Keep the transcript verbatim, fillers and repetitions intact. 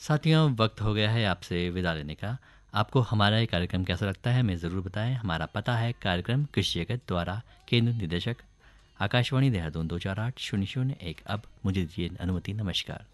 साथियों, वक्त हो गया है आपसे विदा लेने का। आपको हमारा ये कार्यक्रम कैसा लगता है हमें ज़रूर बताएं। हमारा पता है कार्यक्रम कृषि जगत द्वारा केंद्र निदेशक आकाशवाणी देहरादून दो चार आठ शून्य शून्य एक। अब मुझे दीजिए अनुमति। नमस्कार।